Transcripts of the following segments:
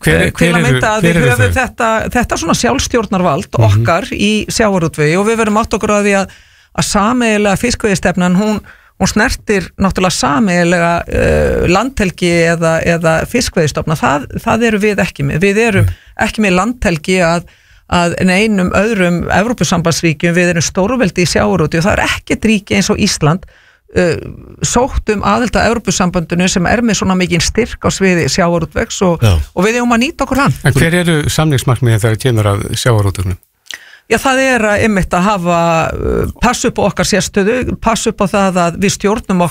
til að mynda að við höfum þetta svona sjálfstjórnarvald okkar í sjávarútvegi og við verum átt okkur að því að sameiginlega fiskveiðistefnan hún snertir náttúrulega sameiginlega landhelgi eða fiskveiðistofna, það eru við ekki með. Við erum ekki með landhelgi að einum öðrum Evrópusambandsríkjum, við erum stórveldi í sjávarútvegi og það er ekkert ríki eins og Ísland sótt aðild að Evrópusambandinu sem með svona mikinn styrk á sviði sjávarútvegs og við eigum að nýta okkur hann. En hver eru samningsmarkmiðin þegar kemur að sjávarútvegnum? Já, það einmitt að hafa pass upp á okkar sérstöðu, pass upp á það að við stjórnum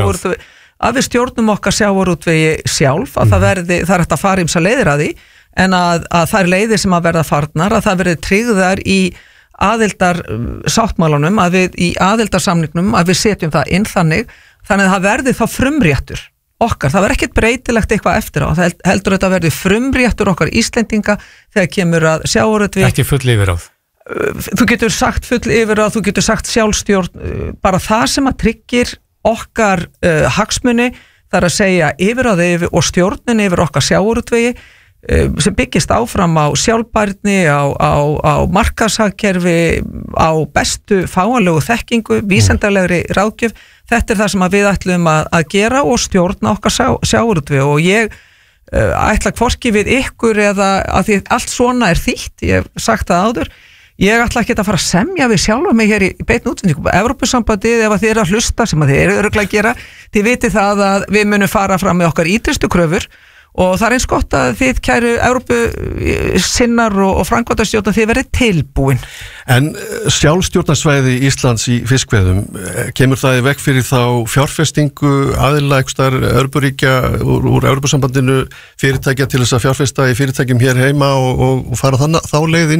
okkar sjávarútvegi sjálf, að það er hægt að fara ýmsar leiðir að því, en að það er leiðir sem að verða farnar, að það verði tryggðar í aðildar sáttmálanum, að við í aðildarsamningnum, að við setjum það inn þannig að það verði þá frumréttur okkar, það verður ekkert breytilegt eitthvað eftir á, það heldur þetta verði frumréttur okkar Íslendinga þegar kemur að sjávarútvegi. Ekki full yfirráð. Þú getur sagt full yfirráð, þú getur sagt sjálfstjórn, bara það sem að tryggir okkar hagsmuni, þar að segja yfirráði og stjórnin yfir okkar sjávarútvegi sem byggist áfram á sjálfbærni, á markaðshagkerfi, á bestu fáanlegu þekkingu, vísindalegri ráðgjöf. Þetta er það sem við ætlum að gera og stjórna okkar sjávarútvegi og ég ætla hvorki við ykkur eða að því allt svona er þýtt, ég hef sagt það áður, ég ætla ekki að fara að semja við sjálfa mig hér í beinni útsendingu. Evrópusambandið, ef þið eru að hlusta sem þið eru örugglega að gera, þið vitið það að við munum fara fram með okkar ýtrustu kröfur og það er eins gott að þið kæru Evrópusinnar og framkvæmdastjórn þið verið tilbúin. En sjálfstjórnarsvæði Íslands í fiskveiðum, kemur það í veg fyrir þá fjárfestingu aðila einhverstaðar Evrópuríkja úr Evrópusambandinu fyrirtækja til þess að fjárfesta í fyrirtækjum hér heima og fara þá leið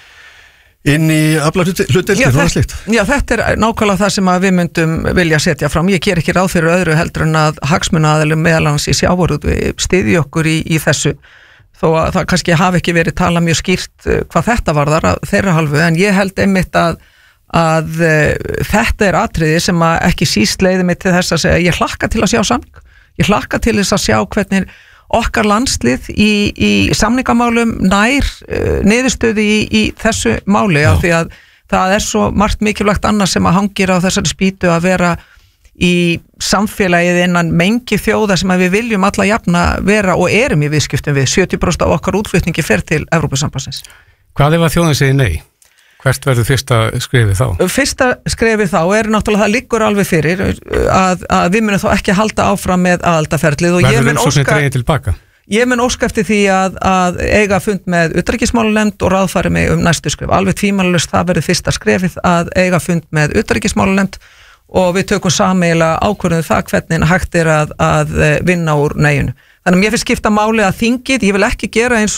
inn í aflahlutdeildir og slíkt? Já, þetta er nákvæmlega það sem að við myndum vilja setja fram. Ég ger ekki ráð fyrir öðru heldur en að hagsmunaaðilum meðal annars í sjávarútvegi styðji okkur í þessu, þó að það kannski hafi ekki verið talað mjög skýrt hvað þetta varðar að þeirra hálfu, en ég held einmitt að þetta er atriði sem að ekki síst leiði mig til þess að segja, ég hlakka til að sjá samning, ég hlakka til þess að sjá hvernig okkar landslið í samningamálum nær niðurstöðu í þessu máli, af því að það er svo margt mikilvægt annað sem að hangir á þessari spýtu að vera í samfélagið innan mengi þjóða sem að við viljum alla jafna vera og erum í viðskiptum við. 70% af okkar útflutningi fer til Evrópusambandsins. Hvað ef að þjóðin segir nei? Hvert verður fyrsta skrefið þá? Fyrsta skrefið þá náttúrulega það liggur alveg fyrir að við munum þá ekki halda áfram með aðildarferlið og verður umsóknin dregin tilbaka? Ég mun óska eftir því að eiga fund með utanríkismálanefnd og ráðfæri mig næstu skref. Alveg tvímælalaust það verður fyrsta skrefið að eiga fund með utanríkismálanefnd og við tökum sameiginlega ákvörðun það hvernig hægt er að vinna úr neyjunu. Þannig að mér finnst skipta máli að þingið, ég vil ekki gera eins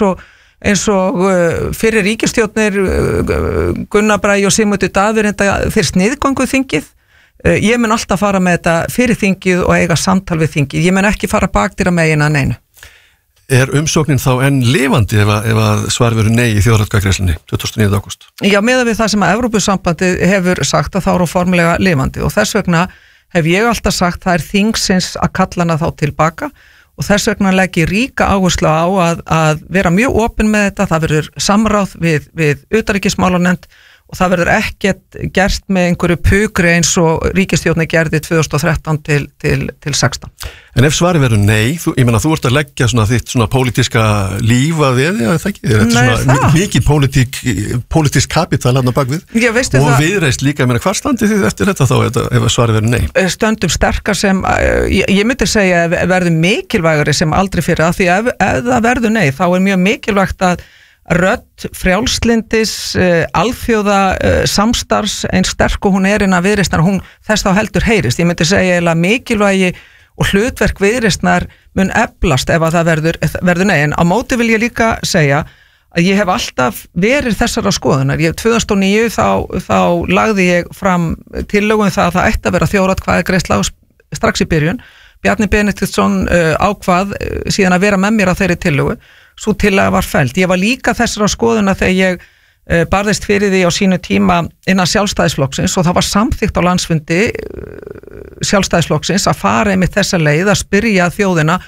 og fyrir ríkisstjórnir Gunnar Bragi og Sigmundur Davíð þeir sniðgöngu þingið. Ég mun alltaf fara með þetta fyrir þingið og eiga samtal við þingið. Ég mun ekki fara bakdýra megin að neinu. Er umsóknin þá enn lifandi ef að svar verður nei í þjóðaratkvæðagreiðslunni 29. ágúst? Já, miðað við það sem að Evrópusambandið hefur sagt að þá eru formulega lifandi og þess vegna hef ég alltaf sagt það er þingsins að kalla hana þá tilbaka og þess vegna legg ég ríka áherslu á að vera mjög opin með þetta, það verður samráð við utanríkismálanefnd og það verður ekkert gert með einhverju pukri eins og ríkisstjórnin gerði 2013 til 16. En ef svari verður nei, ég meina þú ert að leggja þitt pólitíska líf að við, það ekki? Þetta er svona mikið pólitísk kapital hann á bakvið og viðreist líka, hvað standið þið eftir þetta þá ef svari verður nei? Stöndum sterkar sem, ég myndi segja verður mikilvægari sem aldrei fyrir að því ef það verður nei, þá er mjög mikilvægt að rödd frjálslindis alþjóða samstarfs eins sterk og hún er innan Viðreisnar, hún þess þá heldur heyrist. Ég myndi segja eiginlega mikilvægi og hlutverk Viðreisnar mun eflast ef að það verður nei, en á móti vil ég líka segja að ég hef alltaf verið þessara skoðunar. 2009 þá lagði ég fram tillögu það að það ætti að vera þjóðaratkvæðagreiðsla strax í byrjun. Bjarni Benediktsson ákvað síðan að vera með mér á þeirri tillögu. Sú tillaga var felld. Ég var líka þessara skoðuna þegar ég barðist fyrir því á sínu tíma innan Sjálfstæðisflokksins og það var samþykkt á landsfundi Sjálfstæðisflokksins að fara einmitt þessa leið að spyrja þjóðina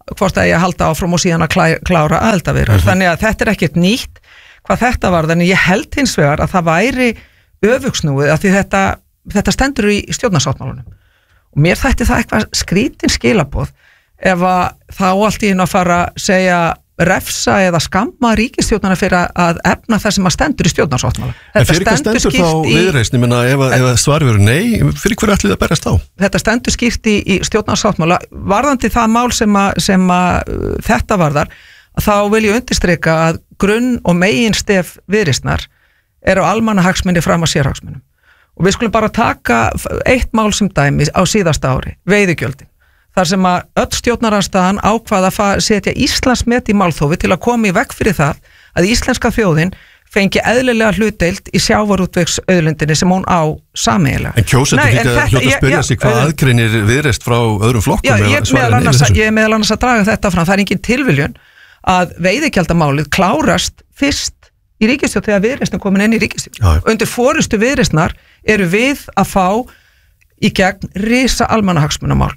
hvort að ég halda áfram og síðan að klára aðildarviðræður. Þannig að þetta ekkert nýtt hvað þetta var, þannig ég held hins vegar að það væri öfugsnúið að því þetta stendur í stjórnarsáttmálunum og mér þætti það eitthvað skrítin skilaboð ef að þá allt í einu að fara að segja refsa eða skamma ríkisstjórnarna fyrir að efna það sem að stendur í stjórnarsáttmála. En fyrir hvað stendur þá Viðreisn? Ég meina ef svarið verður nei, fyrir hverju ætlið að berjast á? Þetta stendur skýrt í stjórnarsáttmála. Varðandi það mál sem að þetta varðar, þá vil ég undirstrika að grunn og meginstef Viðreisnar eru almannahagsmuni fram að sérhagsmunum. Og við skulum bara taka eitt mál sem dæmi á síðasta ári, veiðigjöldin. Þar sem að öll stjórnarandstaðan ákvað að setja Íslandsmet í málþófi til að koma í veg fyrir það að íslenska þjóðin fengi eðlilega hlutdeild í sjávarútvegsauðlindinni sem hún á sameiginlega. En kjósendur hljóta að spyrja sig hvað aðgreinir Viðreisn frá öðrum flokkum? Já, ég er meðal annars að draga þetta fram. Það er engin tilviljun að veiðigjaldamálið klárast fyrst í ríkisstjórn þegar Viðreisn er komin inn í ríkisstjórn. Undir forystu Viðreisnar eru við að fá í gegn risa almannahagsmunamál.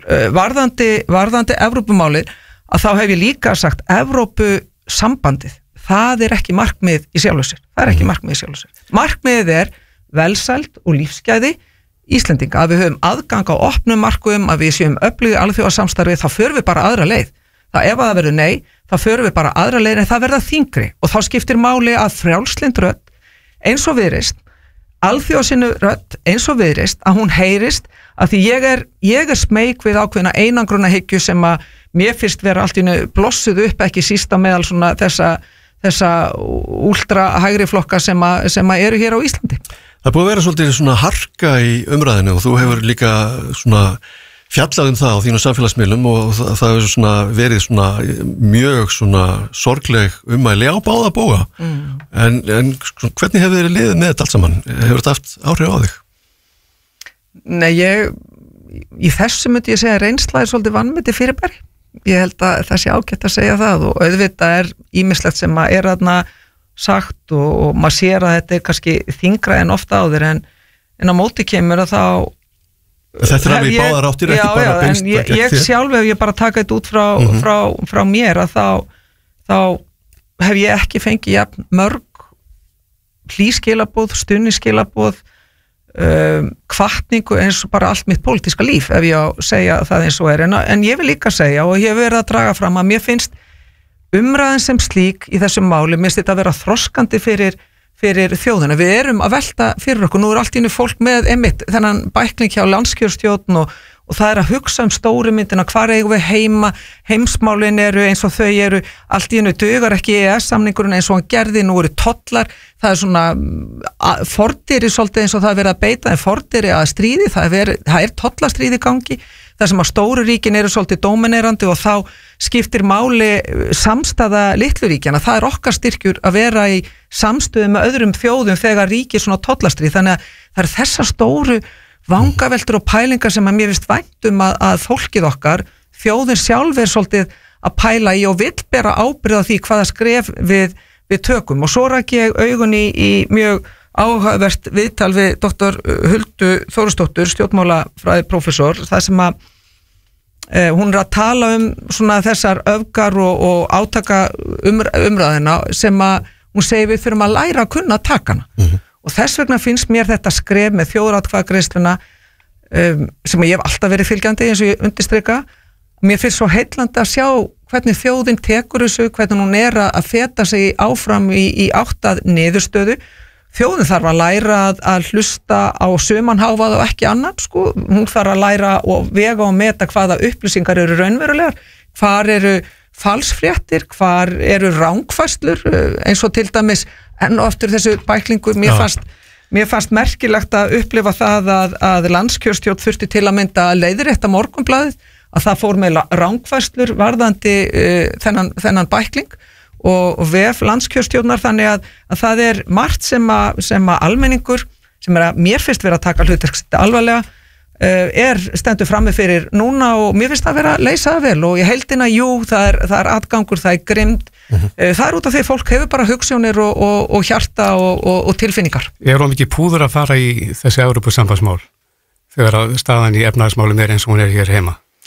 Varðandi Evrópumálið, að þá hef ég líka sagt Evrópusambandið, það er ekki markmið í sjálfu sér. Það er ekki markmið í sjálfu sér. Markmiðið er velsæld og lífsgæði Íslendinga, að við höfum aðgang á opnum markuðum, að við séum öflugi alþjóðasamstarfið, þá förum við bara aðra leið. Ef það verður nei, þá förum við bara aðra leið en það verða þyngri og þá skiptir máli að frjálslynd rödd eins og Viðreisn, alþjóðsinu rödd eins og Viðreisn, að hún heyrist, að því ég er smeyk við ákveðna einangrunahyggju sem að mér fyrst vera allt í einu blossuð upp, ekki sísta meðal svona þessa últra hægri flokka sem að eru hér á Íslandi. Það búið að vera svolítið svona harka í umræðinu og þú hefur líka svona fjallað það á þínu samfélagsmiðlum og það hefur svona verið svona mjög svona sorgleg ummæli á báða bóga. En hvernig hefur þér liðið með þetta allt saman? Hefur þetta haft áhrif á þig? Nei, í þessu myndi ég segja reynsla er svolítið vanmeti fyrirbæri. Ég held að það sé ágætt að segja það og auðvitað er ýmislegt sem að er þarna sagt og maður sér að þetta er kannski þyngra en ofta áður en á móti kemur að þá þetta er alveg í báðar áttir ekki bara beinst að gegn þér. Ég sjálf ef ég bara taka þetta út frá mér að þá hef ég ekki fengið jafn mörg hlýskilaboð, stunniskilaboð, hvatningu eins og bara allt mitt pólitíska líf ef ég á að segja það eins og er. En ég vil líka segja og ég hef verið að draga fram að mér finnst umræðin sem slík í þessum máli, mér finnst þetta að vera þroskandi fyrir þjóðina. Við erum að velta fyrir okkur, nú er allt í einu fólk með þennan bækling hjá landskjörstjórn og það er að hugsa stóru myndina, hvar eigum við heima, heimsmálin eru eins og þau eru, allt í einu dugar ekki EES-samningurinn eins og hann gerði, nú eru tollar, það er svona fordýri svolítið eins og það er verið að beita, en fordýri að stríði, það er tollastríði í gangi, þar sem að stóru ríkin eru svolítið dóminerandi og þá skiptir máli samstæða litlu ríkjana. Það er okkar styrkjur að vera í samstöðu með öðrum þjóðum þegar ríkir svona tollastríð. Þannig að það er þessar stóru vangaveltur og pælingar sem að mér finnst vænt að fólkið okkar, þjóðin sjálf er svolítið að pæla í og vill bera ábyrgð á því hvaða skref við tökum. Og svo rak ég augun í mjög áhugavert viðtal við doktor Huldu Þórisdóttur, stjórnmálafræði prófessor, það sem að hún er að tala svona þessar öfgar og átaka umræðina sem að hún segir við þurfum að læra að kunna takana. Og þess vegna finnst mér þetta skref með þjóðaratkvæðagreiðsluna sem ég hef alltaf verið fylgjandi eins og ég undirstrika. Mér finnst svo heillandi að sjá hvernig þjóðin tekur þessu, hvernig hún er að feta sig áfram í áttað niðurstöðu. Þjóðin þarf að læra að hlusta á sumanháfað og ekki annan, sko. Hún þarf að læra og vega og meta hvaða upplýsingar eru raunverulegar, hvar eru falsfréttir, hvar eru rangfærslur, eins og til dæmis enn og aftur þessu bæklingur. Mér fannst merkilegt að upplifa það að landskjörstjórn þurfti til að mynda að leiðrétta Morgunblaðið, að það fór með rangfærslur varðandi þennan bækling og vef landskjörstjórnar, þannig að það er margt sem að almenningur, sem er að mér finnst vera að taka hlutverk alvarlega, stendur frammi fyrir núna og mér finnst það vera að leysa það vel og ég heldina, það er atgangur, það er grimmd, það er út af því fólk hefur bara hugsjónir og hjarta og tilfinningar. Er það mikið púður að fara í þessi Evrópusambandsmál þegar að staðan í efnahagsmálum er eins og hún er hér heima?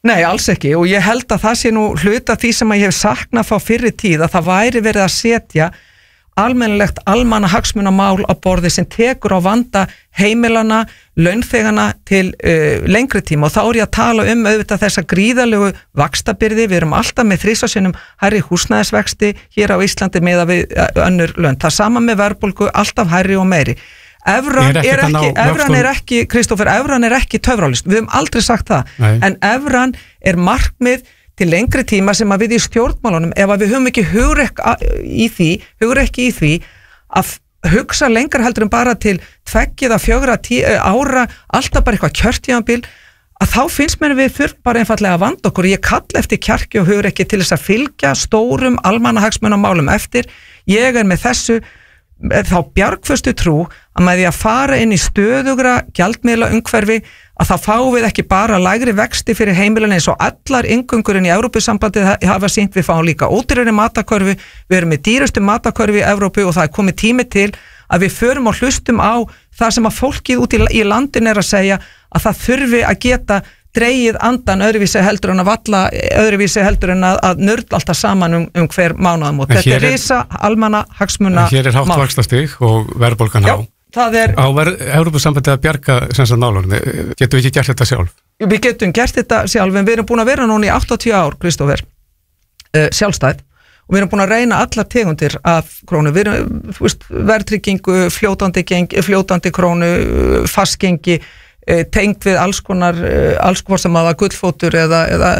Nei, alls ekki og ég held að það sé nú hluta því sem að ég hef saknað frá fyrri tíð að það væri verið að setja almennilegt almannahagsmunamál á borði sem tekur á vanda heimilana, launþegana til lengri tíma og þá ég að tala auðvitað þessa gríðalegu vaxtabyrði, við erum alltaf með 3 sinnum hærri húsnæðisvexti hér á Íslandi meðan við önnur lönd, það sama með verðbólgu, alltaf hærri og meiri. Evran er ekki, Kristófer, evran er ekki töfralist, við höfum aldrei sagt það. Nei. En evran er markmið til lengri tíma sem að við í stjórnmálunum, ef að við höfum ekki hugrekki í því að hugsa lengra heldur en bara til 2 eða 4 ára, alltaf bara eitthvað kjörtímabil, að þá finnst mér við þurfum bara einfallega að vanda okkur. Ég kalla eftir kjarki og hugrekki til þess að fylgja stórum almannahagsmunamálum eftir. Ég er með þessu þá bjargföstu trú að með því að fara inn í stöðugra gjaldmiðla umhverfi að þá fáum við ekki bara lægri vexti fyrir heimilin eins og allar inngöngurinn í Evrópusambandið hafa sýnt, við fáum líka ódýrari matarkörfu, við erum með dýrustu matarkörfu í Evrópu og það er komið tími til að við förum og hlustum á það sem að fólkið út í landin er að segja að það þurfi að geta dreigið andan öðruvísi heldur en að valla öðruvísi heldur en að nörd alltaf saman hver mánaðamót. Þetta er risa almanna hagsmuna mál. Hér er hátt vaxtastig og verðbólgan há. Á Evrópusambandið að bjarga málunum, getum við ekki gert þetta sjálf? Við getum gert þetta sjálf, en við erum búin að vera núna í 80 ár, Kristófer, sjálfstæð, og við erum búin að reyna allar tegundir af krónu, við erum, verðtryggingu, fljótandi krónu, fastgengi, tengt við alls konar sem að gullfótur eða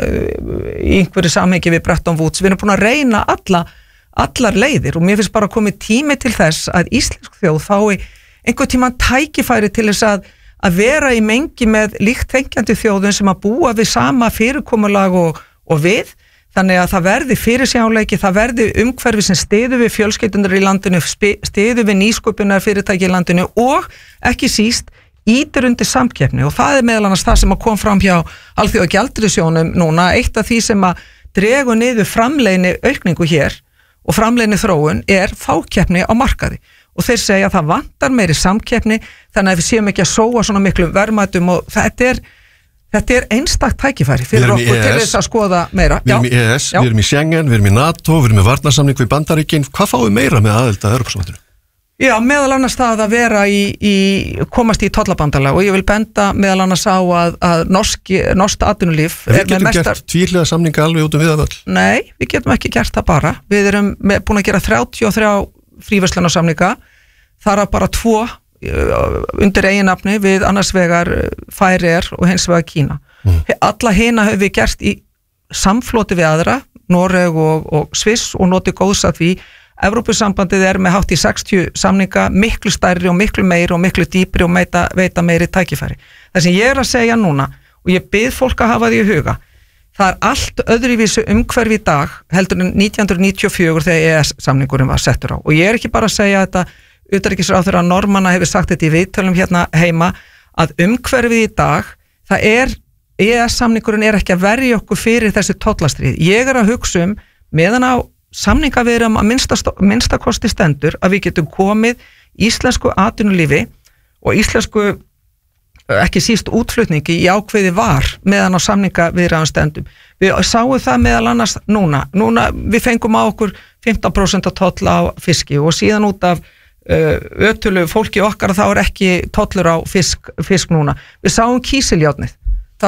í einhverju samhengi við Bretton Woods. Við erum búin að reyna allar leiðir og mér finnst bara komið tími til þess að íslensk þjóð fái einhvern tímann tækifæri til þess að vera í mengi með líkt þenkjandi þjóðum sem að búa við sama fyrirkomulag og við, þannig að það verði fyrirsjáleiki, það verði umhverfi sem styður við fjölskyldunar í landinu, styður við nýsköpunar fyrirtæki í landinu og ekki síst ítir undir samkeppni og það er meðal annars það sem að kom fram hjá Alþjóðagjaldeyrissjóðnum núna, eitt af því sem að dregur niður framleiðni aukningu hér og framleiðni þróun er fákeppni á markaði og þeir segja að það vantar meiri samkeppni þannig að við séum ekki að sóa svona miklum verðmætum og þetta er einstakt tækifæri fyrir okkur til þess að skoða meira. Við erum í ES, við erum í Schengen, við erum í NATO, við erum í varnarsamning við Bandaríkin, hvað fáum við meira með aðild að Evrópusambandinu? Já, meðal annars það að vera komast í tollabandalag og ég vil benda meðal annars á að norskt atvinnulíf Við getum gert tvíhliða samninga alveg út við það öll? Nei, við getum ekki gert það bara. Við erum búin að gera 33 fríverslunarsamninga, þar að bara 2 undir eiginnafni við annars vegar Færeyjar og hins vegar Kína. Alla hina höfum við gert í samfloti við aðra, Noreg og Sviss og notið góðs að því Evrópusambandið er með hátt í 60 samninga, miklu stærri og miklu meiri og miklu dýpri og veita meiri tækifæri. Það sem ég er að segja núna, og ég bið fólk að hafa því í huga, það er allt öðruvísu umhverfi í dag heldur en 1994 þegar EES-samningurinn var settur á. Og ég er ekki bara að segja þetta, utanríkisráðherra Normanna hefur sagt þetta í viðtölum hérna heima, að umhverfið í dag, það er, EES-samningurinn er ekki að verja okkur fyrir þessu tollastrið. Ég er að hugsa meðan á samningaviðrum að minnstakosti stendur að við getum komið íslensku atvinnulífi og íslensku ekki síst útflutningi í ákveði var meðan á samningaviðrum stendum. Við sáum það meðal annars núna við fengum á okkur 15% toll á fiski og síðan út af ötulu fólki okkar þá er ekki tollur á fisk núna. Við sáum kísiljárnið.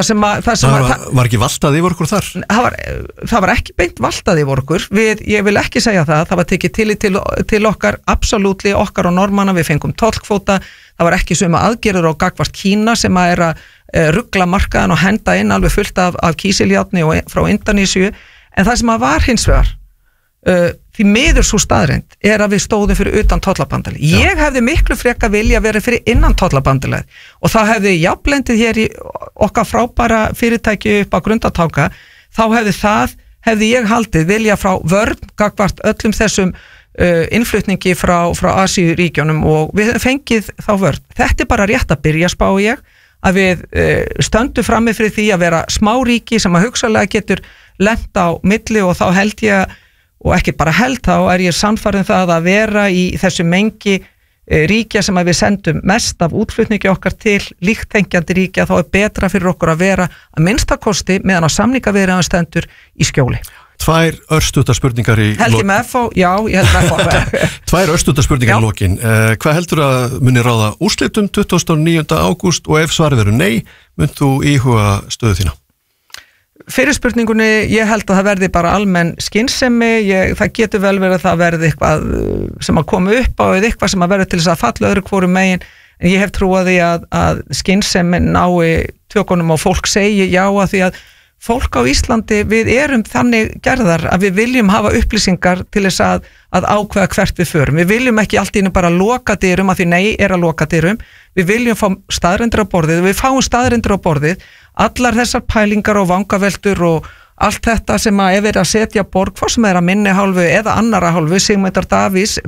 Það var ekki valtað yfir okkur þar? Það var ekki beint valtað yfir okkur. Ég vil ekki segja það var tekið til okkar, absolútli okkar og Normanna, við fengum tollkvóta, það var ekki sömu aðgerður á gagvart Kína sem að er að rugla markaðan og henda inn alveg fullt af kísiljárni frá Indonésiu, en það sem að var hins vegar, því miður svo staðreind er að við stóðum fyrir utan tollabandalagi. Ég hefði miklu freka vilja verið fyrir innan tollabandalagi og það hefði jafnlendið hér í okkar frábæra fyrirtæki upp á Grundartanga, þá hefði ég haldið vilja frá vörn gagvart öllum þessum innflutningi frá Asíuríkjunum og við fengið þá vörn. Þetta er bara rétt að byrja, spá ég, að við stöndum frammi fyrir því að vera smáríki sem að hugsalega getur lent á milli og þá held ég og ekki bara held þá er ég sannfærður það að vera í þessu mengi ríkja sem að við sendum mest af útflutningi okkar til líkt tengjandi ríkja, þá betra fyrir okkur að vera að minnstakosti meðan á samningaviðræðum stendur í skjóli. 2 örstuttar spurningar í Held ég með FH? Já, ég held með FH. 2 örstuttar spurningar í lokin. Hvað heldur að muni ráða úrslitum 29. ágúst og ef svarið eru nei, mun þú íhuga stöðu þína? Fyrir spurningunni, ég held að það verði bara almenn skynsemi, það getur vel verið að það verði eitthvað sem að koma upp á eða eitthvað sem að verði til þess að falla öðru hvorum megin, en ég hef trúið því að skynsemi nái tökunum og fólk segi já að því að fólk á Íslandi, við erum þannig gerðar að við viljum hafa upplýsingar til þess að ákveða hvert við förum. Við viljum ekki allt í einu bara loka dyrum að því nei er að loka dyrum. Við viljum fá staðreyndir á borðið og við fáum staðreyndir á borðið. Allar þessar pælingar og vangaveltur og allt þetta sem að er verið að setja borg, hvað sem er að minni hálfu eða annara hálfu, Sigmundar Davíðs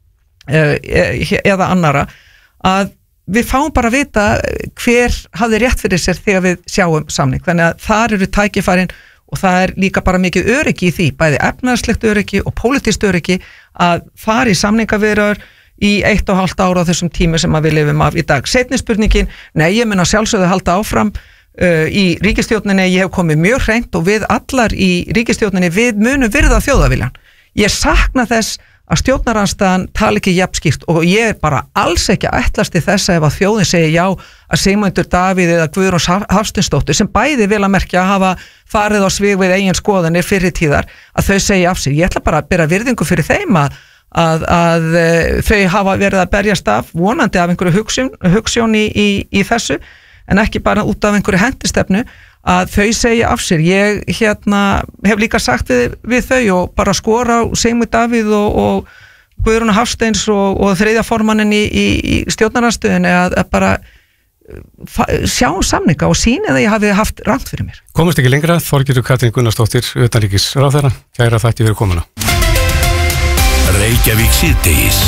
eða annara, að við fáum bara að vita hver hafði rétt fyrir sér þegar við sjáum samning. Þannig að þar eru tækifærin og það er líka bara mikið öryggi í því, bæði efnahagslegt öryggi og pólitískt öryggi að fara í samningaviðræður í 1,5 ára á þessum tími sem við lifum af í dag. Seinni spurningin, nei, ég mun að sjálfsögðu halda áfram í ríkisstjórninni, ég hef komið mjög hreint og við allar í ríkisstjórninni, við munum virða þjóðaviljan. Ég sakna þess að stjórnarandstaðan tala ekki jafnskýrt og ég er bara alls ekki að ætlast til þess að ef að þjóðin segir já að Sigmundur Davíð eða Guðrún Hafsteinsdóttir sem bæði vel að merkja að hafa farið á svig við eigin skoðanir fyrir tíðar að þau segja af sig. Ég ætla bara að bera virðingu fyrir þeim að þau hafa verið að berjast af vonandi af einhverju hugsjón í þessu en ekki bara út af einhverju hendistefnu að þau segja af sér. Ég hef líka sagt við þau og bara skora á Sigmund Davíð og Guðrún Hafsteins og þriðja formannin í stjórnarandstöðunni að bara sjá samninga og sýni að ég hafi haft rangt fyrir mér. Komast ekki lengra, Þorgerður Katrín Gunnarsdóttir, utanríkisráðherra, kæra þætti fyrir komuna. Reykjavík síðdegis.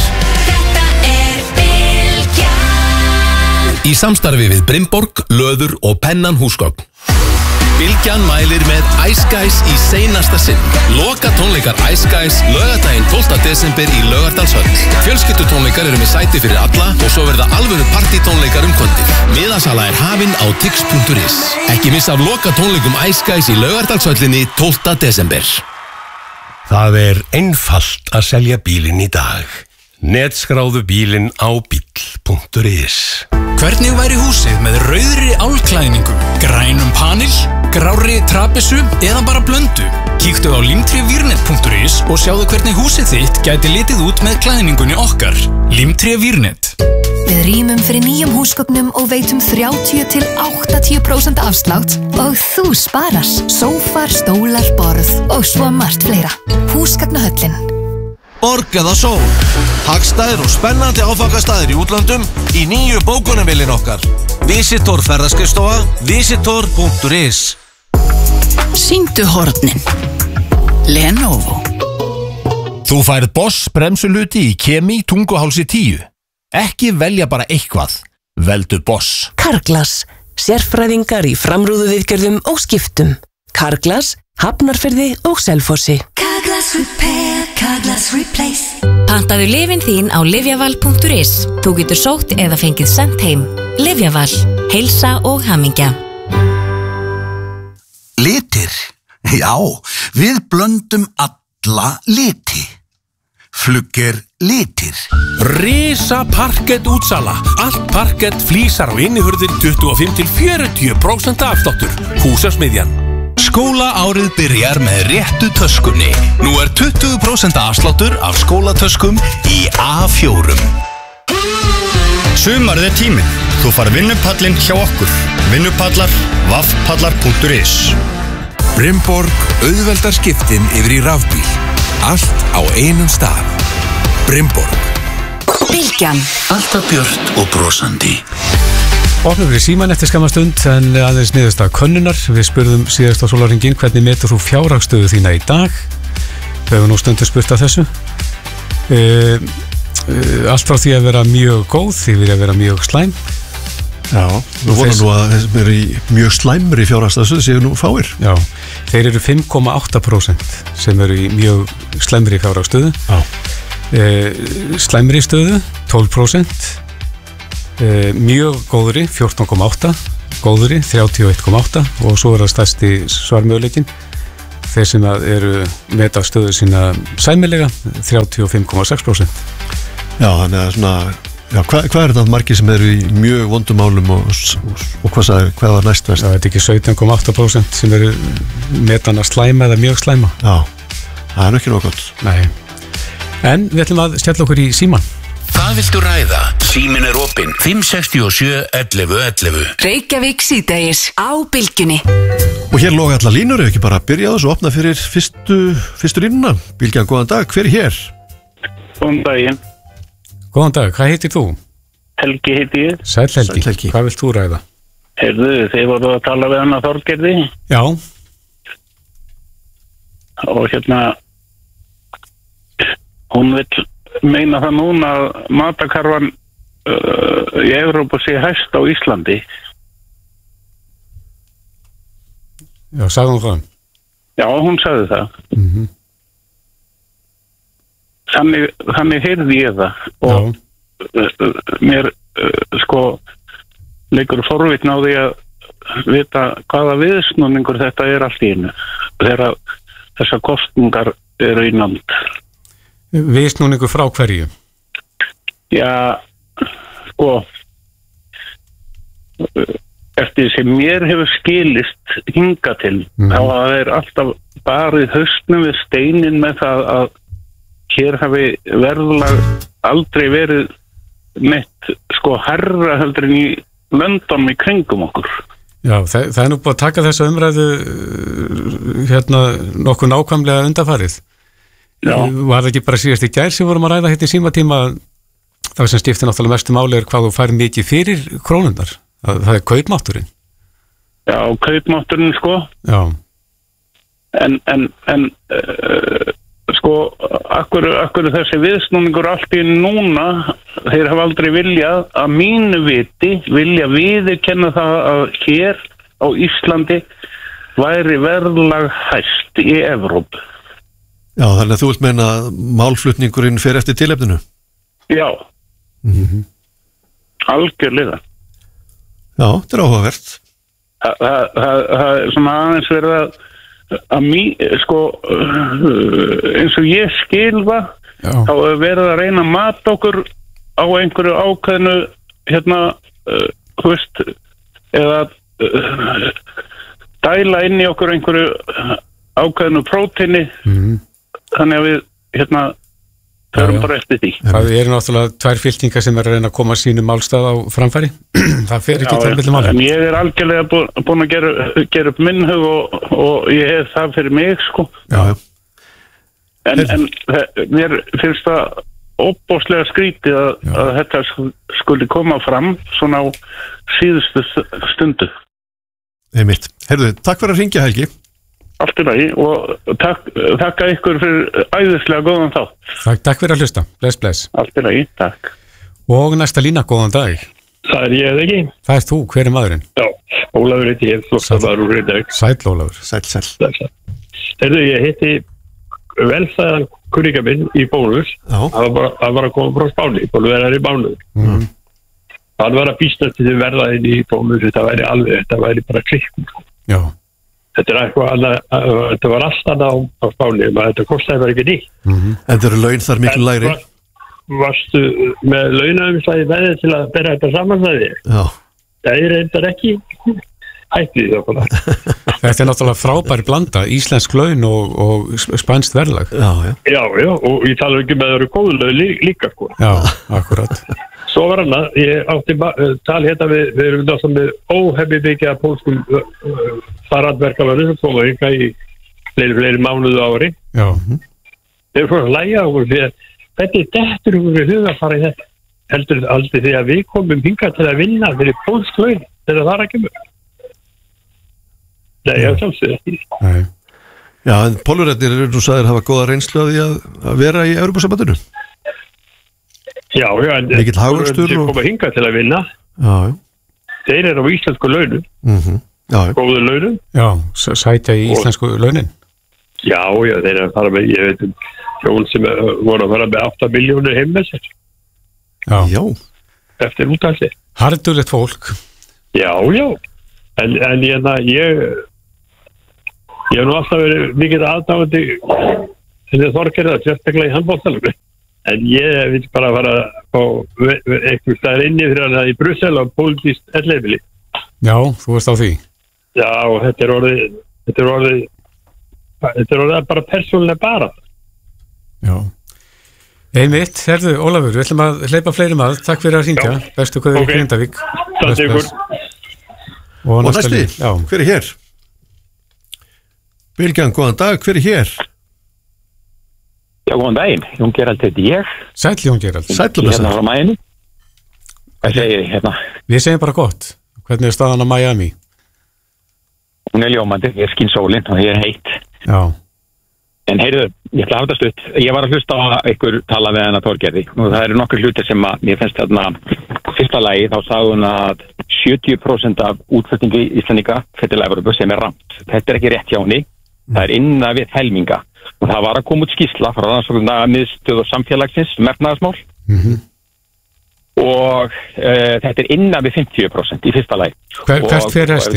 Í samstarfi við Brimborg, Löður og Pennan húsgögn. Bylgjan mælir með Ice Guys í seinasta sinn. Loka tónleikar Ice Guys laugardaginn 12. desember í Laugardalshöll. Fjölskyldutónleikar eru með sæti fyrir alla og svo verða alvöru partítónleikar kvöldið. Miðasala er hafin á tix.is. Ekki missa af loka tónleikum Ice Guys í Laugardalshöllinni 12. desember. Það er einfalt að selja bílinn í dag. Netskráðu bílinn á bíll.is. Hvernig væri húsið með rauðri álklæðningu, grænum panel, grárri trapessu eða bara blöndu? Kíktu á limtrévirnet.is og sjáðu hvernig húsið þitt gæti litið út með klæðningunni okkar. Limtrévirnet. Við rýmum fyrir nýjum húsgögnum og veitum 30-80% afslátt og þú sparar. Sófar, stólar, borð og svo margt fleira. Húsgagnahöllin. Borg eða sól. Hagstæðir og spennandi áfangastæðir í útlöndum í nýju bókunarvélin okkar. Visitor ferðaskrifstofa, visitor.is. Sýndu hornin. Lenovo. Þú færð Bosch bremsuluti í Kemi Tunguhálsi 10. Ekki velja bara eitthvað. Veldu Bosch. Carglass. Sérfræðingar í framrúðuviðgerðum og skiptum. Carglass, Hafnarfirði og Selfossi. Carglass Repair, Carglass Replace. Pantaðu lyfin þín á livjaval.is. Þú getur sótt eða fengið sent heim. Livjaval. Heilsa og hamingja. Litir. Já, við blöndum alla liti. Flugger litir. Risa parkett útsala. Allt parkett, flísar og innihurðir 25-40% afsláttur. Húsasmiðjan. Skólaárið byrjar með réttu töskunni. Nú er 20% afsláttur af skólatöskum í A4. Sumarið er tíminn. Þú far vinnupallinn hjá okkur. Vinnupallar, vaffpallar.is. Brimborg auðveldar skiptin yfir í rafbíl. Allt á einum stað. Brimborg. Bylgjan. Alltaf björt og brosandi. Opnum við síman eftir skamastund en aðeins niðurst að könnunar. Við spurðum síðast á sólarhringinn hvernig metur þú fjárhagsstöðu þína í dag. Við hefum nú stundu spurt að þessu. Allt frá því að vera mjög góð, því við að vera mjög slæm. Já, við vonum nú að þeir eru í mjög slæmri fjárhagsstöðu séu nú fáir. Já, þeir eru 5,8% sem eru í mjög slæmri fjárhagsstöðu. Já. Slæmri stöðu 12%, mjög góðri 14,8%, góðri 31,8% og svo það stærsti svarmöguleikin þeir sem eru meta stöðu sína sæmilega 35,6%. Já, þannig að svona hvað er þetta margir sem eru í mjög vondum málum og hvað var næst verst? Það er ekki 17,8% sem eru metana slæma eða mjög slæma. Já, það er ekki nóg gott. Nei. En við ætlum að stjalla okkur í síman. Hvað viltu ræða? Síminn er opinn 567 11 11. Reykjavík síðdegis á Bylgjunni. Og hér loga allar línur, ef ekki bara byrja á þessu og opna fyrir fyrstu línuna. Bylgjan, góðan dag, hver er hér? Góðan daginn. Góðan dag, hvað heitir þú? Helgi heiti ég. Sæll Helgi, hvað vilt þú ræða? Heyrðu, þið voru að tala við hana Þorgerði. Já. Og hún vill meina það núna að matakarfan í Evrópu sé hæst á Íslandi. Já, sagði hún það? Já, hún sagði það. Mm-hmm. Þannig heyrði ég það og mér leikur forvitni á því að vita hvaða viðsnúningur þetta er allt í einu þegar þessar kostingar eru í nánd. Viðsnúningur frá hverju? Já, eftir sem mér hefur skilist hinga til þá að það er alltaf barið hausnum við steinin með það að hér hafi verðlag aldrei verið neitt herra heldur en í löndunum í kringum okkur. Já, það er nú búið að taka þessa umræðu nokkuð nákvæmlega undanfarið. Já. Var það ekki bara síðast í gær sem vorum að ræða hérna í símatíma það sem skiptir náttúrulega mestu máli er hvað þú fær mikið fyrir krónundar. Það er kaupmátturinn. Já, kaupmátturinn Já. En akkur þessi viðsnúningur allt í núna, þeir hafa aldrei viljað að mínu viti vilja viðurkenna það að hér á Íslandi væri verðlag hæst í Evrópu. Já, þannig að þú vilt meina að málflutningurinn fer eftir tilefninu? Já. Algjörlega. Já, þetta er áhugavert. Það er svona aðeins verið að eins og ég skil það þá er verið að reyna að mata okkur á einhverju ákveðnu eða dæla inn í okkur einhverju ákveðnu próteini þannig að við förum bara eftir því. Það eru náttúrulega tvær fylkingar sem er að reyna að koma sínum málstað á framfæri. Það fer ekki til milli máli. En ég er algjörlega búin að gera upp minn hug og ég hef það fyrir mig Já. En mér finnst það óbóðslega skrítið að þetta skuli koma fram svona á síðustu stundu. Einmitt. Heyrðu, takk fyrir að hringja Helgi. Allt í lagi og takka ykkur fyrir æðislega góðan þátt. Takk fyrir að hlusta. Bless. Allt í lagi, takk. Og næsta lína, góðan dag. Það er ég ekki. Það er þú, hver er maðurinn? Já, Ólafur heiti ég, flokksmaður úr Reykjavík. Sæll Ólafur. Sæll. Heyrðu, ég heiti velfæðan kurríka minn í Bónus. Það var að koma frá Spáni, bólverðar í Bánu. Hann var að býstast til verðaðinn í Bónus, þetta væri bara klikkum. Já. Þetta er eitthvað annað, þetta var allt annað á Spáni, þetta kostaði bara ekki nýtt. En það eru laun þar miklu lægri. Varstu með launaumslæði veðið til að bera þetta samansæði? Já. Það er reyndar ekki hættið það bara. Þetta er náttúrulega frábær blanda, íslensk laun og spænst verðlag. Já, og ég tala ekki með það eru góðu laun líka. Já, akkurat. Svo var hann að ég átti tal hérna við erum náttúrulega með óhefni mikið af pólskum farandverkaföru sem koma yngar í fleiri mánuðu ári. Já. Þeir fóru að lægja okkur því að hvernig dettur okkur við huga að fara í þetta? Heldur aldrei því að við komum hingað til að vinna fyrir pólsk laun þegar það er ekki mjög. Nei, ég sjálfsögði ekki. Nei. Já, en pólverjarnir eru nú sagðir hafa góða reynslu af því að vera í Evrópusambandinu. Já, en mikill hagvöxtur þeir koma hingað til að vinna. Já. Þeir eru á íslensku launum. Já. Góðu launum. Já, sætja í íslensku launin. Já, þeir eru að fara með, ég veit hjón sem voru að fara með 8 milljónir heim með sér. Já. Eftir úttalli. Harðduglegt fólk. Já. En ég hef nú alltaf verið mikið aðdáandi þessi Þorgerðar, sérstaklega í handboltanum. En ég vil bara fara á einhvers staðar inni fyrir hann í Brussel á pólitískt ellefili. Já, þú veist á því. Já, og þetta er orðið bara persónulega bara. Já. Einmitt, herðu, Ólafur, við ætlum að hleypa fleiri maður. Takk fyrir að hringja. Bestu kveður í Grindavík. Takk ykkur. Og næsti, hver er hér? Bylgjan, góðan dag, hver er hér? Já, góðan daginn, Jón Gerald heiti ég. Sæll Jón Gerald. Sæll og blessaður. Hérna frá Miami. Hvað segir þið hérna? Við segjum bara gott. Hvernig er staðan á Miami? Hún er ljómandi, ég skín sólinn og ég er heitt. Já. En heyrðu, ég ætla að hafa þetta stutt. Ég var að hlusta á ykkur tala við hana Þorgerði og það eru nokkur hlutir sem að mér finnst þarna fyrsta lagi þá sagði hún að 70% af útflutningi Íslendinga fyrir til Evrópu sem er rangt. Þetta er ekki rétt hjá henni. Það er innan við helminga. Og það var að koma út skýrsla frá Rannsóknarmiðstöð og samfélagsins efnahagsmál og þetta er innan við 50% í fyrsta lagi. Hvert fer restin?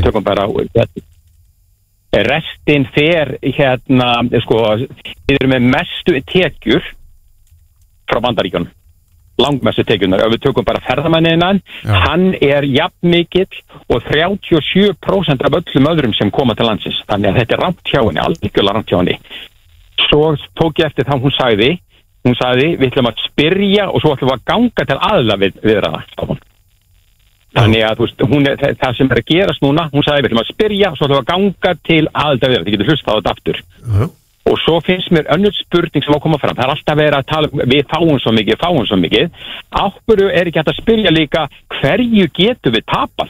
Restin fer hérna, sko, við erum með mestu tekjur frá Bandaríkjunum, langmestu tekjurnar. Ef við tökum bara ferðamanniðinnan, hann er jafnmikill og 37% af öllum öðrum sem koma til landsins. Þannig að þetta er rangt hjá henni, alveg rangt hjá henni. Svo tók ég eftir það hún sagði, við ætlum að spyrja og svo ætlum við að ganga til aðla við það. Þannig að þú veist, það sem er að gerast núna, hún sagði við ætlum að spyrja og svo ætlum við að ganga til aðla við það. Þið getur hlustað á þetta aftur. Og svo finnst mér önnur spurning sem á að koma fram. Það er alltaf verið að tala, við fáum svo mikið. Áhverju er ekki hægt að spyrja líka hverju getum við tapað?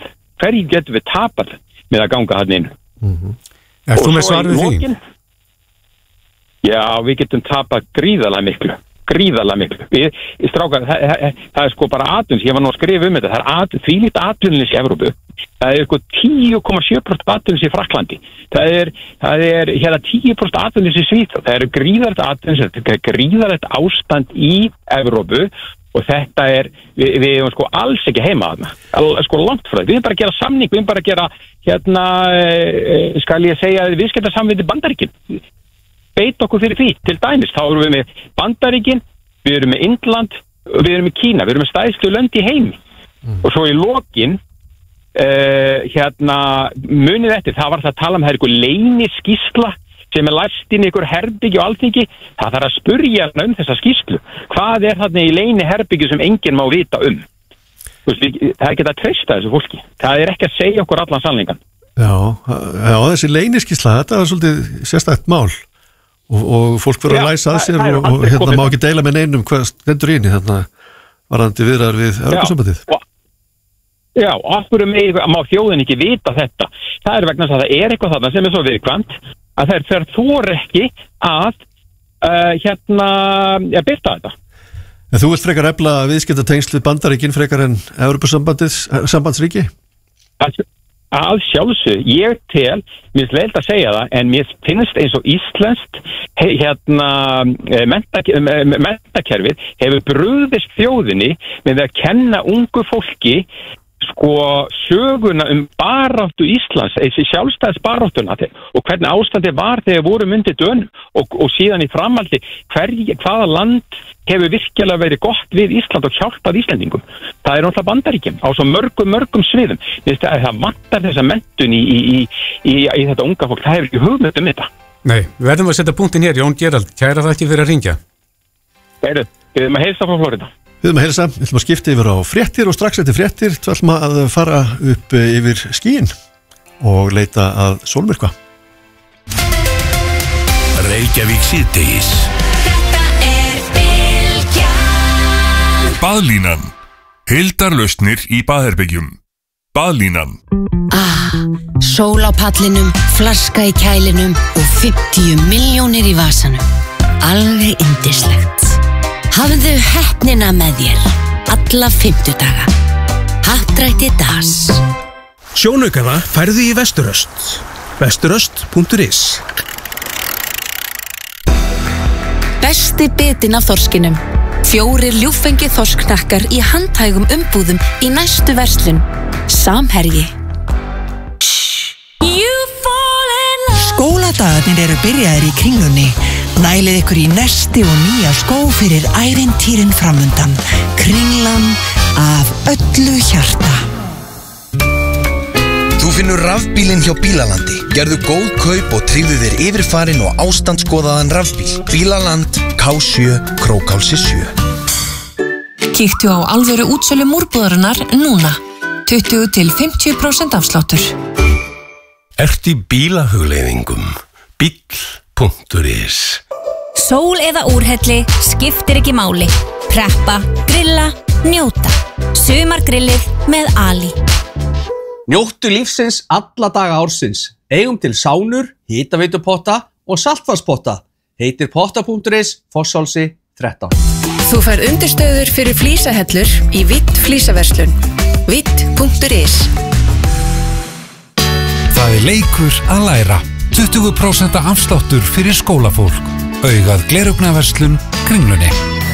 Með að ganga hann inn? Er þú með svar við því? Já, við getum tapað gríðarlega miklu. Strákar, það er sko bara atvinns, ég var nú að skrifa þetta, það er þvílíkt atvinnis í Evrópu. Það er sko 10,7% atvinnis í Frakklandi. Það er hérna 10% atvinnis í Svíþjóð. Það er gríðarlegt atvinnis, þetta er gríðarlegt ástand í Evrópu og þetta er, við erum sko alls ekki heima þarna. Sko langt frá því. Við erum bara að gera samning, við erum bara að gera hérna, skal ég segja, viðskiptasamvinnu Bandaríkin. Beit okkur fyrir því, til dæmis, þá erum við með Bandaríkin, við erum með Indland og við erum með Kína, við erum með stærstu lönd í heimi. Og svo í lokin, hérna, munið eftir, það var það að tala það er einhver leyniskísla sem er læst inn í einhver herbyggi og alþingi, það þarf að spurja þessa skíslu. Hvað er þarna í leyni herbyggi sem enginn má vita Þú veist, það er ekki að treysta þessu fólki. Það er ekki að segja okkur allan sannleikann. Já, þessi leyniskísla, þetta er svolítið sérstakt mál. Og fólk verður að læsa að sér og hérna má ekki deila með neinum hvað stendur inn í þarna varðandi viðræður við Evrópusambandið. Já, okkur má þjóðin ekki vita þetta. Það er vegna þess að það er eitthvað þarna sem er svo viðkvæmt að þær þor ekki að birta þetta. En þú vilt frekar efla viðskiptatengsl við Bandaríkin frekar en Evrópusambandsríki? Að sjálfsög, ég tel, mér finnst leilt að segja það, en mér finnst eins og íslenskt menntakerfið hefur brugðist þjóðinni með að kenna ungu fólki sko söguna baráttu Íslands, þessi sjálfstæðisbaráttuna og hvernig ástandi var þegar voru myndið dönum og síðan í framhaldi hvaða land hefur virkilega verið gott við Ísland og hjálpað Íslendingum. Það er náttúrulega Bandaríkin á svo mörgum sviðum. Það vantar þessa menntun í þetta unga fólk, það hefur ekki hugmynd þetta. Nei, við verðum að setja punktin hér, Jón Gerald, kæra þakki fyrir að ringja. Við erum að heilsa frá Flórida. Við erum að heilsa, við ætlum að skipta yfir á fréttir og strax eftir fréttir ætlum að fara upp yfir skíin og leita að sólmyrkva. Reykjavík síðdegis. Þetta er Bylgjan. Baðlínan. Hildarlausnir í baðherbyggjum. Baðlínan. Sól á pallinum, flaska í kælinum og 50 milljónir í vasanum. Alveg yndislegt. Hafðu heppnina með þér alla 50 daga. Happdrætti DAS. Sjónaukana færðu í Vesturöst. Vesturöst.is. Besta Fyrsti bitinn af þorskinum. 4 ljúffengi þorskknakkar í handhægum umbúðum í næstu verslun. Samherji. Skóladagarnir eru byrjaðir í Kringlunni. Nælið ykkur í nesti og nýja skó fyrir ævintýrin framundan. Kringlan af öllu hjarta. Þú finnur rafbílinn hjá Bílalandi. Gerðu góð kaup og tryggðu þér yfirfarinn og ástandsskoðaðan rafbíl. Bílaland, K7, Krókálsi 7. Kíktu á alvöru útsölu múrbúðarinnar núna. 20-50% afsláttur. Ert í bílahugleiðingum? Bíll.is. Sól eða úrhelli, skiptir ekki máli. Preppa, grilla, njóta. Sumargrillið með Ali. Njóttu lífsins alla daga ársins. Eigum til sánur, hitaveitupotta og saltvarspotta. Heitir potta.is, Fossálsi 13. Þú færð undirstöður fyrir flísahellur í Vitt flísaverslun. Vitt.is. Það leikur að læra. 20% afsláttur fyrir skólafólk. Augað glerugnaverslun Kringlunni.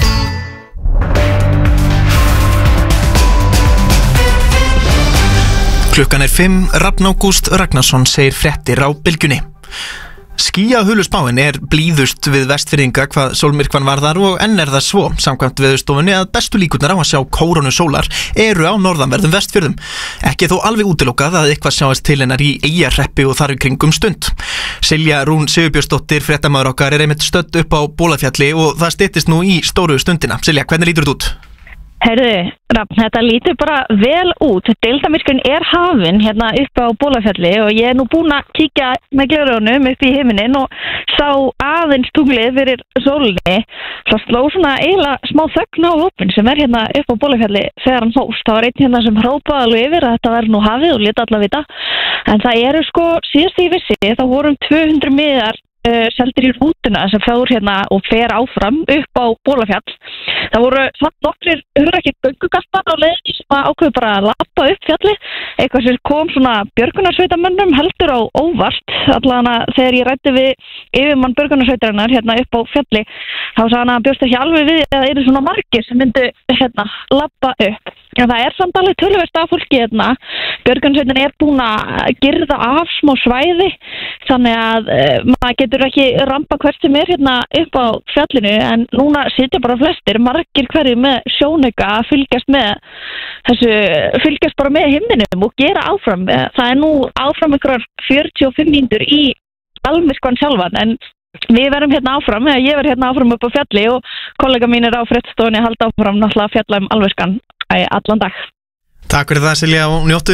Klukkan 5, Rafn Ágúst Ragnarsson segir fréttir á Bylgjunni. Skýjahulusspáin blíðust við Vestfirðinga hvað sólmyrkvan varðar og enn það svo, samkvæmt Veðurstofunni, að bestu líkurnar á að sjá kórónu sólar eru á norðanverðum Vestfjörðum. Ekki þó alveg útilokað að eitthvað sjáist til hennar í Eyjahreppi og þar í kringum stund. Silja Rún Sigurbjörnsdóttir, fréttamaður okkar, einmitt stödd upp á Bolafjalli og það styttist nú í stóru stundina. Silja, hvernig lítur þetta út? Heyrðu, Rafn, þetta lítur bara vel út. Deildarmyrkvinn hafin hérna upp á Bolafjalli og ég nú búin að kíkja með gleraugunum upp í himinin og sá aðeins tunglið fyrir sólinni. Það sló svona eiginlega smá þögn á hópinn sem hérna upp á Bolafjalli þegar hann hófst. Það var einn hérna sem hrópaði alveg yfir að þetta væri nú hafið og lét alla vita. En það eru síðast ég vissi, þá vorum 200 miðar seldir í rútuna sem fór hérna og fer áfram upp á Bolafjall. Það voru samt nokkrir ekki göngugastar á leiðinni sem ákveðu bara að lappa upp fjallið. Eitthvað sem kom svona björgunarsveitamönnum heldur á óvart. Allavega þegar ég ræddi við yfirmann björgunarsveitarinnar hérna upp á fjalli, þá sagði hann að bjóst ekki alveg við að það eru svona margir sem myndu hérna lappa upp. En það samt alveg töluvert af fólki hérna. Björgunarsveitin búin að girða af smá svæði, þannig að maður getur ekki rampa hvert sem hérna upp á fjallinu, en núna sitja bara flestir, margir hverju með sjónauka að fylgjast með þessu, fylgjast bara með himninum og gera áfram. Það nú áfram einhverjar 45 mínútur í almyrkvann sjálfan, en við verðum hérna áfram, ég verð hérna áfram upp á fjalli og kollega mínir á fréttastofunni halda áfram náttúrulega að fjalla almyrkvann allan dag. Takk fyrir það, Silja, og njóttu.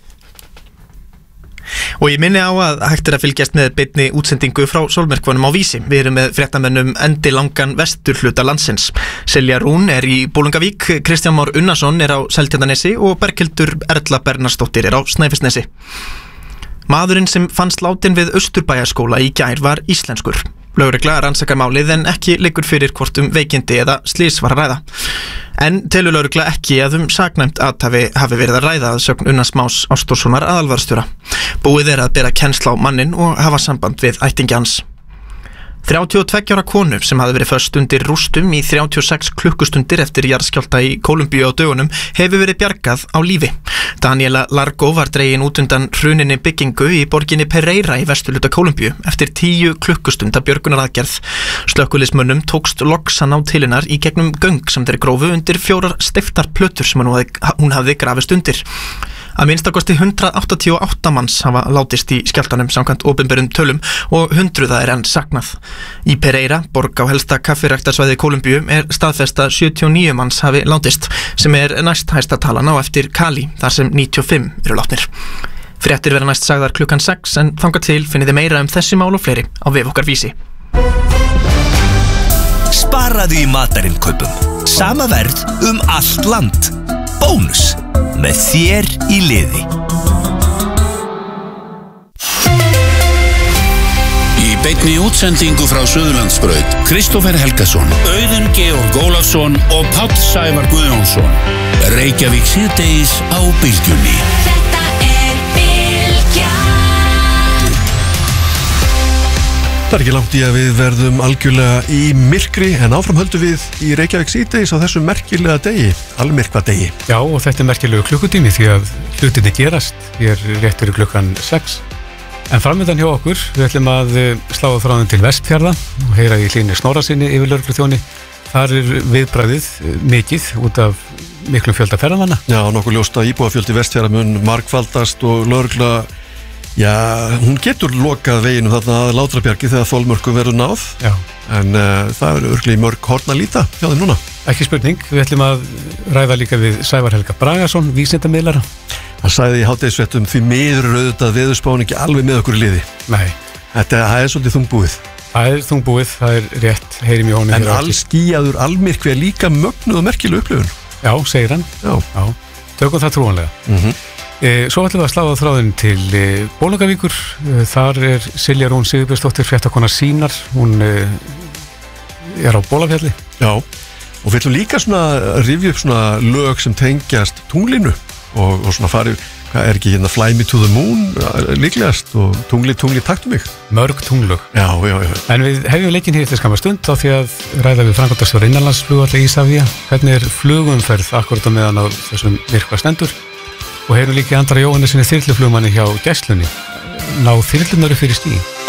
Og ég minni á að hægt að fylgjast með beinni útsendingu frá sólmyrkvanum á Vísi. Við erum með fréttamönnum endilangan vesturhluta landsins. Silja Rún í Bolungavík, Kristján Már Unnarsson á Seltjarnarnesi og Berghildur Erla Bernarsdóttir á Snæfellsnesi. Maðurinn sem fannst látin við Austurbæjarskóla í gær var íslenskur. Lögregla rannsakar málið en ekki liggur fyrir hvort veikindi eða slys var að ræða. En telur lögregla ekki að saknæmt athæfi hafi verið að ræða að sögn Unnars Más Ástórssonar aðalvarðstjóra. Búið að bera kennsl á manninn og hafa samband við ættingja hans. 32 ára konu sem hafði verið föst undir rústum í 36 klukkustundir eftir jarðskjálfta í Kólumbíu á dögunum hefur verið bjargað á lífi. Daniela Largo var dregin út undan hruninni byggingu í borginni Pereira í vesturhluta Kólumbíu eftir 10 klukkustunda björgunaraðgerð. Slökkviliðsmönnum tókst loks að ná til hennar í gegnum göng sem þeir grófu undir 4 steyptar plötur sem hún hafði grafist undir. Að minnstakosti 188 manns hafa látist í skjálftanum samkvæmt opinberum tölum og 100 enn saknað. Í Pereira, borg á helsta kaffiræktarsvæði Kólumbíu, staðfest að 79 manns hafi látist, sem næst hæsta talan á eftir Cali, þar sem 95 eru látnir. Fréttir verða næst sagðar klukkan 6, en þangað til finnið þið meira þessi mál og fleiri á vef okkar Vísi. Sparaðu í matarinkaupum. Sama verð allt land. Bónus. Með þér í liði. Í beinni útsendingu frá Suðurlandsbraut, Kristófer Helgason, Auðun Georg Ólafsson og Páll Sævar Guðjónsson. Reykjavík síðdegis á Bylgjunni. Það ekki langt í að við verðum algjörlega í myrkri en áfram höldum við í Reykjavík síðdegis á þessum merkilega degi, almyrkva degi. Já, og þetta merkilegu klukkutími því að hlutinni gerast hér rétt fyrir klukkan 6. En framöndan hjá okkur, við ætlum að slá þráðin til Vestfjarða og heyra í Hlíni Snorrasyni yfir lögregluþjóni. Þar viðbragðið mikið út af miklum fjölda ferðamanna. Já, nokkuð ljóst að íbúafjöldi Vestfjarða mun margfaldast og lögregla, já, hún getur lokað veginum þarna að Látrabjargi þegar þolmörkum verður náð. Já. En það er örglega í mörg horn að líta hjá þeim núna. Ekki spurning, við ætlum að ræða líka við Sævar Helga Bragason, vísindamiðlara. Hann sagði í hádegisfréttum því miður auðvitað veðurspáin ekki alveg með okkur í liði. Nei. Það er svolítið þungbúið. Það er þungbúið, það er rétt, heyrim í honum. En allskýjaður almyrkvi er líka mögnuð og merkileg upplifun. Já, segir hann. Já. Tökum það trúanlega. Svo ætlum við að sláða þráðin til Bolungarvíkur. Þar er Silja Rún Sigurbjörnsdóttir, fréttakona Sýnar. Hún er á Bolafjalli. Já, og við ætlum líka svona að rifja upp svona lög sem tengjast tunglinu og svona farið, hvað er ekki hérna Fly Me to the Moon líklegast og tungli taktu mig. Mörg tunglög. Já. En við hefjum leikinn hér til skamma stund þá því að ræða við framkvæmdastjóra innanlandsflugvalla Ísafía. Hvernig er flugumferð akkurat á meðan á þessum myrkva stendur? Og heyrum líka Andra Jóhannesinni þyrluflugmanni hjá Gæslunni. Ná þyrlunar upp fyrir stíð.